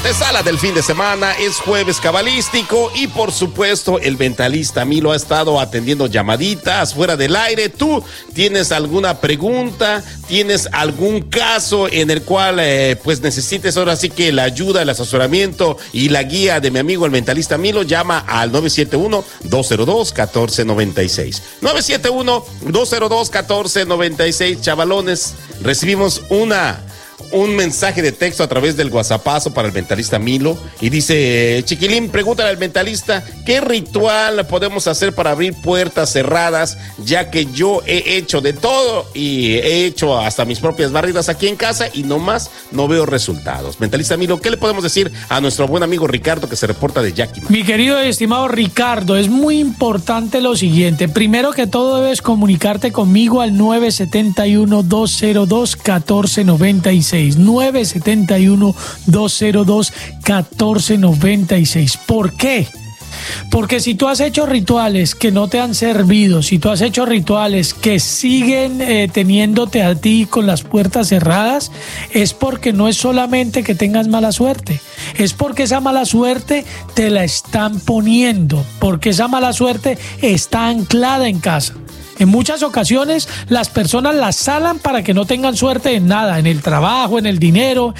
De sala del fin de semana, es jueves cabalístico y por supuesto el mentalista Milo ha estado atendiendo llamaditas fuera del aire. ¿Tú tienes alguna pregunta? ¿Tienes algún caso en el cual pues necesites ahora sí que la ayuda, el asesoramiento y la guía de mi amigo el mentalista Milo? Llama al 971-202-1496. 971-202-1496. Chavalones, recibimos un mensaje de texto a través del WhatsAppazo para el mentalista Milo y dice: Chiquilín, pregúntale al mentalista ¿qué ritual podemos hacer para abrir puertas cerradas? Ya que yo he hecho de todo y he hecho hasta mis propias barridas aquí en casa y nomás no veo resultados. Mentalista Milo, ¿qué le podemos decir a nuestro buen amigo Ricardo que se reporta de Yakima? Mi querido y estimado Ricardo, es muy importante lo siguiente. Primero que todo debes comunicarte conmigo al 971-202-1496. 971-202-1496. ¿Por qué? Porque si tú has hecho rituales que no te han servido, si tú has hecho rituales que siguen teniéndote a ti con las puertas cerradas, es porque no es solamente que tengas mala suerte, es porque esa mala suerte te la están poniendo, porque esa mala suerte está anclada en casa. En muchas ocasiones las personas las salan para que no tengan suerte en nada, en el trabajo, en el dinero,